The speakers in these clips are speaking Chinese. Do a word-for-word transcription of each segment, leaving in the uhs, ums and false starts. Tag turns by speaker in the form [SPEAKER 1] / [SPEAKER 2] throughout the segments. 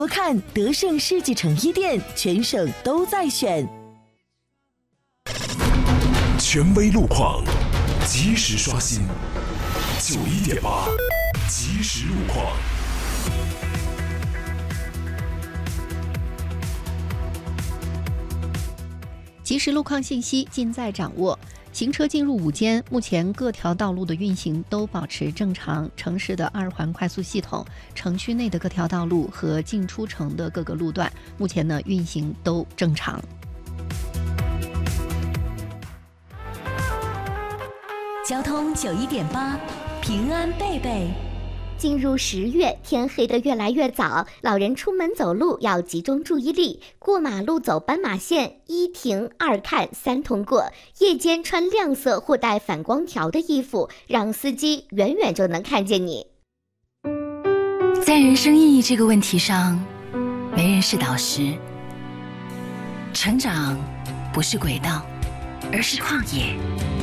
[SPEAKER 1] 我看德胜世纪城一店全省都在选。
[SPEAKER 2] 权威路况，及时刷新。九一点八，及时路况。
[SPEAKER 3] 即时路况信息尽在掌握。行车进入午间，目前各条道路的运行都保持正常。城市的二环快速系统、城区内的各条道路和进出城的各个路段，目前呢运行都正常。
[SPEAKER 1] 交通九一点八，平安贝贝。
[SPEAKER 4] 进入十月，天黑得越来越早，老人出门走路要集中注意力，过马路走斑马线，一停二看三通过。夜间穿亮色或带反光条的衣服，让司机远远就能看见你。
[SPEAKER 5] 在人生意义这个问题上，没人是导师。成长不是轨道，而是旷野。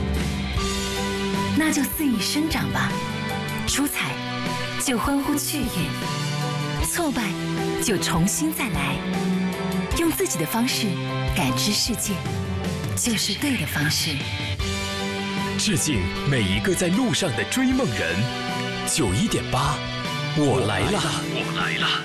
[SPEAKER 5] 那就肆意生长吧，出彩就欢呼雀跃，挫败就重新再来，用自己的方式感知世界，就是对的方式。
[SPEAKER 2] 致敬每一个在路上的追梦人。九一点八，我来了，我来了。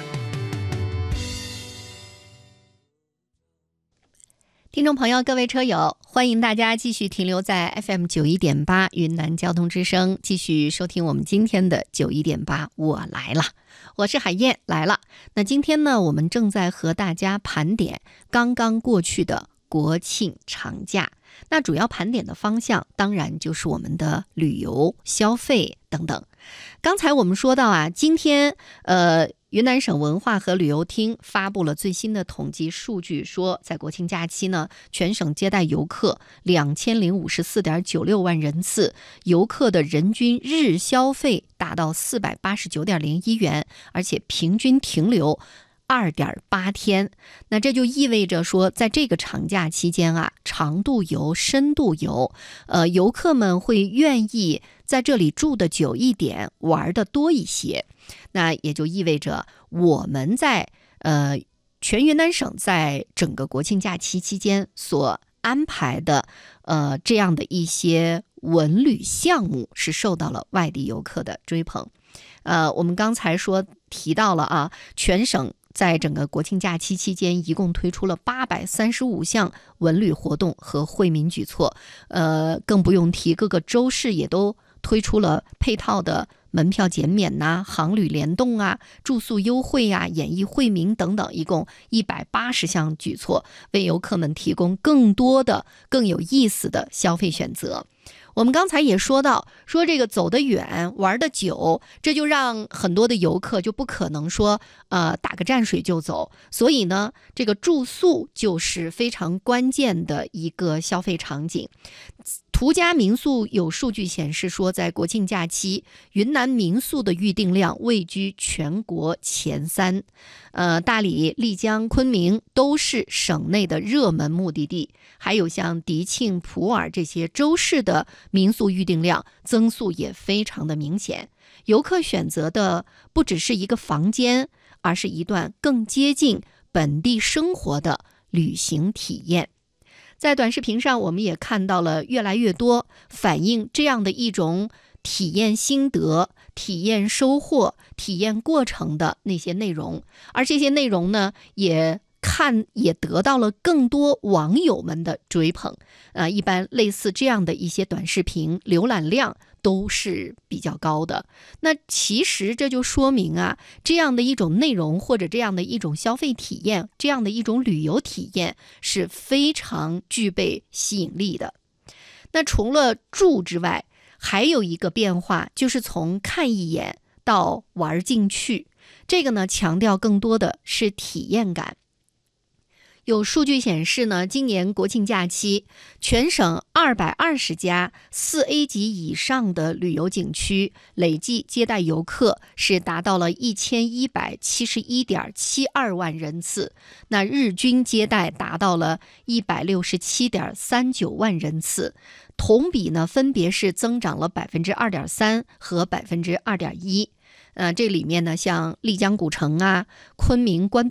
[SPEAKER 3] 听众朋友，各位车友，欢迎大家继续停留在 F M 九一点八云南交通之声，继续收听我们今天的九一点八，我来了，我是海燕来了。那今天呢，我们正在和大家盘点刚刚过去的国庆长假。那主要盘点的方向，当然就是我们的旅游、消费等等。刚才我们说到啊，今天呃。云南省文化和旅游厅发布了最新的统计数据，说在国庆假期呢，全省接待游客两千零五十四点九六万人次，游客的人均日消费达到四百八十九点零一元，而且平均停留二点八天。那这就意味着说，在这个长假期间啊，长度游、深度游，呃，游客们会愿意在这里住的久一点，玩的多一些。那也就意味着我们在呃全云南省在整个国庆假期期间所安排的呃这样的一些文旅项目是受到了外地游客的追捧。呃，我们刚才说提到了啊，全省在整个国庆假期期间一共推出了八百三十五项文旅活动和惠民举措，呃，更不用提各个州市也都推出了配套的门票减免呐、啊、航旅联动啊、住宿优惠啊、演艺惠民等等，一共一百八十项举措，为游客们提供更多的、更有意思的消费选择。我们刚才也说到，说这个走得远、玩得久，这就让很多的游客就不可能说，呃，打个蘸水就走。所以呢，这个住宿就是非常关键的一个消费场景。途家民宿有数据显示说，在国庆假期，云南民宿的预订量位居全国前三。呃，大理、丽江、昆明都是省内的热门目的地，还有像迪庆、普洱这些州市的民宿预订量增速也非常的明显。游客选择的不只是一个房间，而是一段更接近本地生活的旅行体验。在短视频上，我们也看到了越来越多反映这样的一种体验心得、体验收获、体验过程的那些内容，而这些内容呢，也看也得到了更多网友们的追捧。呃，一般类似这样的一些短视频，浏览量都是比较高的。那其实这就说明啊，这样的一种内容或者这样的一种消费体验，这样的一种旅游体验是非常具备吸引力的。那除了住之外，还有一个变化，就是从看一眼到玩进去，这个呢强调更多的是体验感。有数据显示呢，今年国庆假期，全省二百二十家四 A 级以上的旅游景区累计接待游客是达到了一千一百七十一点七二万人次，那日均接待达到了一百六十七点三九万人次，同比呢分别是增长了百分之二点三和百分之二点一。呃，这里面呢，像丽江古城啊、昆明官渡